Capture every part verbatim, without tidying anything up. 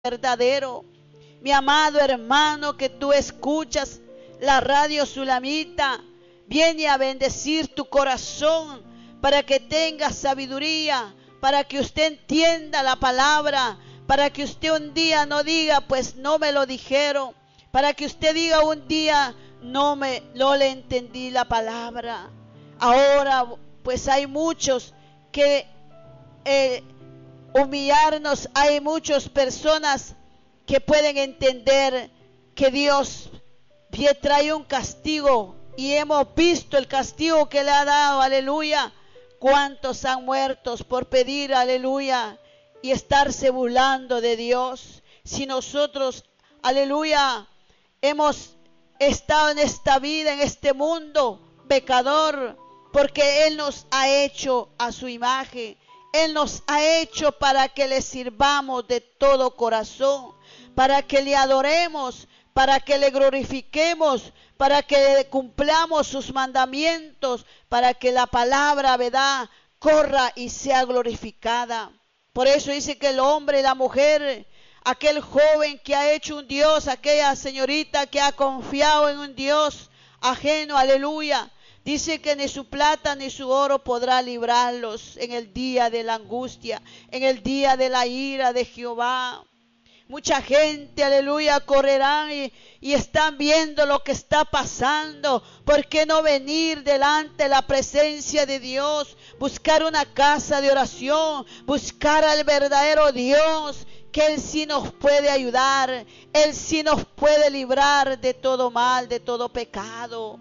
verdadero. Mi amado hermano, que tú escuchas la radio Sulamita, viene a bendecir tu corazón para que tengas sabiduría, para que usted entienda la palabra, para que usted un día no diga, pues no me lo dijeron, para que usted diga un día, no me no le entendí la palabra. Ahora pues hay muchos que eh, humillarnos, hay muchas personas que pueden entender que Dios trae un castigo, y hemos visto el castigo que le ha dado, aleluya. Cuántos han muerto por pedir, aleluya, y estarse burlando de Dios. Si nosotros, aleluya, hemos estado en esta vida, en este mundo pecador, porque Él nos ha hecho a su imagen, Él nos ha hecho para que le sirvamos de todo corazón, para que le adoremos, para que le glorifiquemos, para que cumplamos sus mandamientos, para que la palabra, ¿verdad?, corra y sea glorificada. Por eso dice que el hombre y la mujer, aquel joven que ha hecho un Dios, aquella señorita que ha confiado en un Dios ajeno, aleluya, dice que ni su plata ni su oro podrá librarlos en el día de la angustia, en el día de la ira de Jehová. Mucha gente, aleluya, correrán y, y están viendo lo que está pasando. ¿Por qué no venir delante de la presencia de Dios? Buscar una casa de oración, buscar al verdadero Dios, que Él sí nos puede ayudar, Él sí nos puede librar de todo mal, de todo pecado.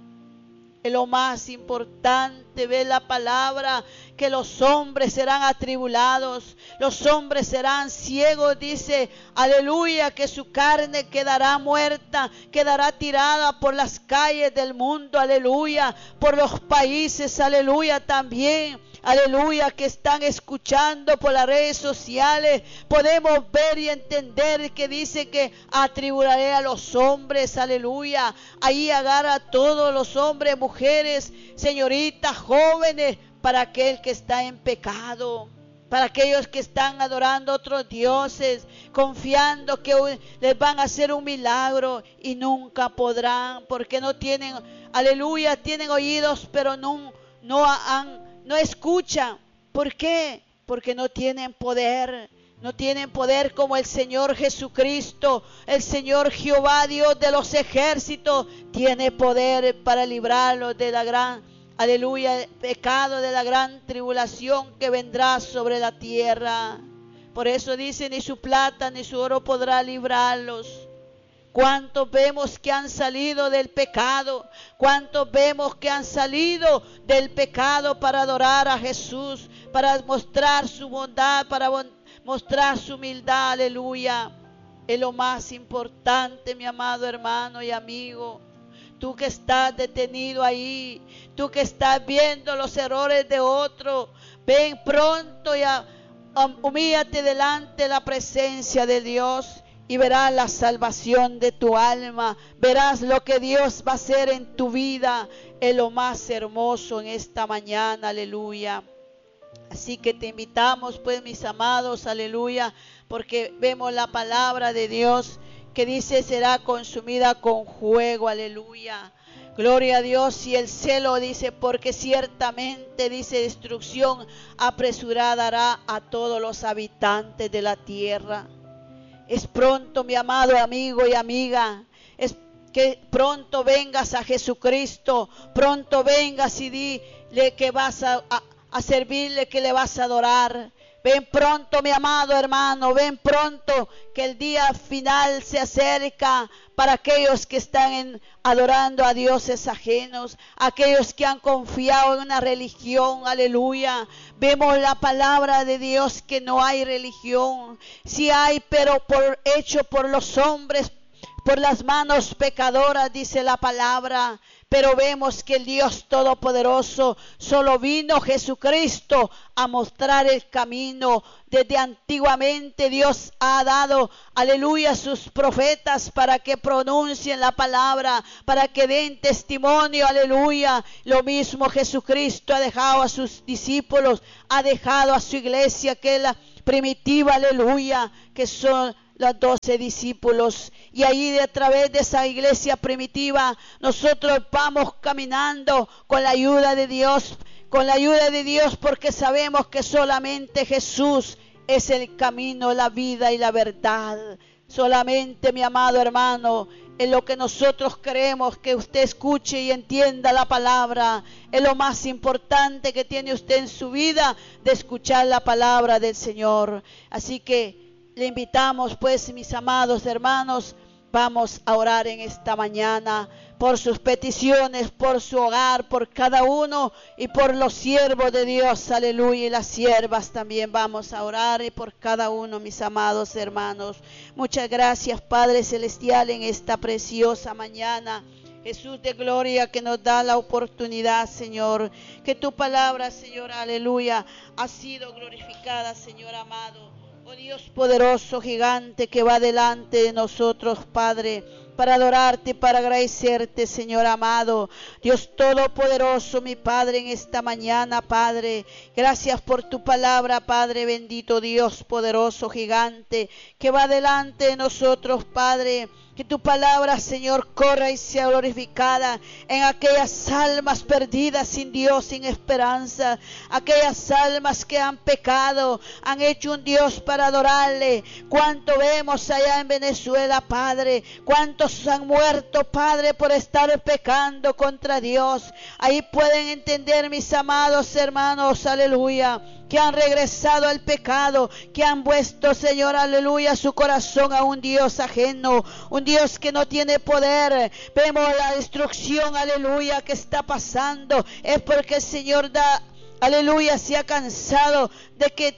Es lo más importante, ve la palabra, que los hombres serán atribulados, los hombres serán ciegos, dice, aleluya, que su carne quedará muerta, quedará tirada por las calles del mundo, aleluya, por los países, aleluya, también. Aleluya, que están escuchando por las redes sociales, podemos ver y entender que dice que atribularé a los hombres, aleluya. Ahí agarra a todos los hombres, mujeres, señoritas, jóvenes, para aquel que está en pecado, para aquellos que están adorando a otros dioses, confiando que les van a hacer un milagro y nunca podrán, porque no tienen, aleluya, tienen oídos, pero no, no han No escuchan. ¿Por qué? Porque no tienen poder. No tienen poder como el Señor Jesucristo. El Señor Jehová, Dios de los ejércitos, tiene poder para librarlos de la gran, aleluya, pecado, de la gran tribulación que vendrá sobre la tierra. Por eso dice, ni su plata ni su oro podrá librarlos. ¿Cuántos vemos que han salido del pecado? ¿Cuántos vemos que han salido del pecado para adorar a Jesús, para mostrar su bondad, para mostrar su humildad? Aleluya. Es lo más importante, mi amado hermano y amigo. Tú que estás detenido ahí, tú que estás viendo los errores de otro, ven pronto y a, um, humíllate delante de la presencia de Dios. Y verás la salvación de tu alma. Verás lo que Dios va a hacer en tu vida. Es lo más hermoso en esta mañana. Aleluya. Así que te invitamos, pues, mis amados. Aleluya. Porque vemos la palabra de Dios que dice será consumida con fuego. Aleluya. Gloria a Dios. Y el celo dice, porque ciertamente, dice, destrucción apresurada hará a todos los habitantes de la tierra. Es pronto, mi amado amigo y amiga, es que pronto vengas a Jesucristo, pronto vengas y dile que vas a, a, a servirle, que le vas a adorar. Ven pronto, mi amado hermano, ven pronto, que el día final se acerca para aquellos que están en, adorando a dioses ajenos, aquellos que han confiado en una religión, aleluya. Vemos la palabra de Dios que no hay religión, sí hay, pero por hecho por los hombres, por las manos pecadoras, dice la palabra. Pero vemos que el Dios Todopoderoso, solo vino Jesucristo a mostrar el camino. Desde antiguamente Dios ha dado, aleluya, sus profetas para que pronuncien la palabra, para que den testimonio, aleluya. Lo mismo Jesucristo ha dejado a sus discípulos, ha dejado a su iglesia, que es la primitiva, aleluya, que son los doce discípulos, y ahí de a través de esa iglesia primitiva nosotros vamos caminando con la ayuda de Dios, con la ayuda de Dios, porque sabemos que solamente Jesús es el camino, la vida y la verdad. Solamente, mi amado hermano, en lo que nosotros queremos que usted escuche y entienda la palabra, es lo más importante que tiene usted en su vida, de escuchar la palabra del Señor. Así que le invitamos, pues, mis amados hermanos, vamos a orar en esta mañana por sus peticiones, por su hogar, por cada uno y por los siervos de Dios, aleluya, y las siervas también vamos a orar y por cada uno, mis amados hermanos. Muchas gracias, Padre Celestial, en esta preciosa mañana. Jesús de gloria, que nos da la oportunidad, Señor, que tu palabra, Señor, aleluya, ha sido glorificada, Señor amado. Oh Dios poderoso, gigante, que va delante de nosotros, Padre, para adorarte, para agradecerte, Señor amado. Dios todopoderoso, mi Padre, en esta mañana, Padre, gracias por tu palabra, Padre bendito, Dios poderoso, gigante, que va delante de nosotros, Padre. Que tu palabra, Señor, corra y sea glorificada en aquellas almas perdidas sin Dios, sin esperanza. Aquellas almas que han pecado, han hecho un Dios para adorarle. Cuánto vemos allá en Venezuela, Padre. Cuántos han muerto, Padre, por estar pecando contra Dios. Ahí pueden entender, mis amados hermanos, aleluya, que han regresado al pecado, que han puesto, Señor, aleluya, su corazón a un Dios ajeno, un Dios que no tiene poder. Vemos la destrucción, aleluya, que está pasando. Es porque el Señor da, aleluya, se ha cansado de que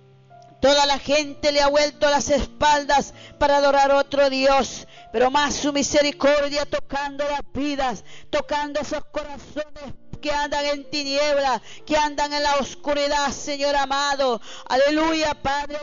toda la gente le ha vuelto las espaldas para adorar a otro Dios. Pero más su misericordia tocando las vidas, tocando esos corazones que andan en tinieblas, que andan en la oscuridad, Señor amado. Aleluya, Padre.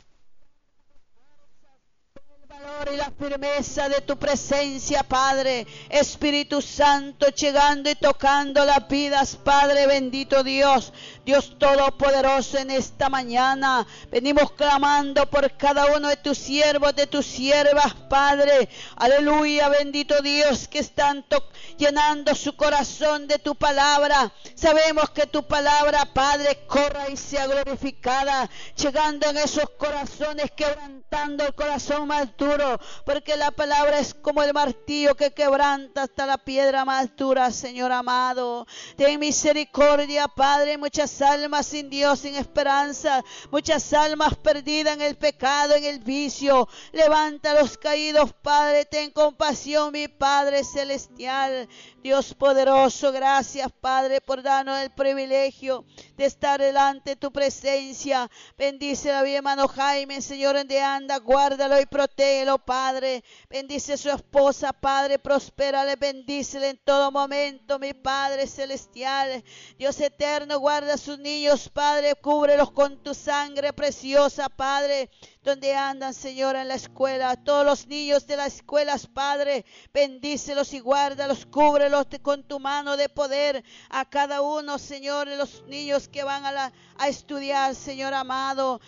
El valor y la firmeza de tu presencia, Padre. Espíritu Santo, llegando y tocando las vidas, Padre bendito Dios. Dios todopoderoso, en esta mañana venimos clamando por cada uno de tus siervos, de tus siervas, Padre. Aleluya, bendito Dios, que están llenando su corazón de tu palabra. Sabemos que tu palabra, Padre, corra y sea glorificada, llegando en esos corazones, quebrantando el corazón más duro, porque la palabra es como el martillo que quebranta hasta la piedra más dura, Señor amado. Ten misericordia, Padre. Muchas almas sin Dios, sin esperanza, muchas almas perdidas en el pecado, en el vicio. Levanta a los caídos, Padre. Ten compasión, mi Padre celestial. Dios poderoso, gracias, Padre, por darnos el privilegio de estar delante de tu presencia. Bendice a mi hermano Jaime, Señor, donde anda, guárdalo y protégelo, Padre. Bendice a su esposa, Padre, prospérale, bendícele en todo momento, mi Padre celestial. Dios eterno, guarda a sus niños, Padre, cúbrelos con tu sangre preciosa, Padre. Donde andan, Señor, en la escuela, todos los niños de las escuelas, Padre, bendícelos y guárdalos, cúbrelos con tu mano de poder. A cada uno, Señor, de los niños que van a, la, a estudiar, Señor amado,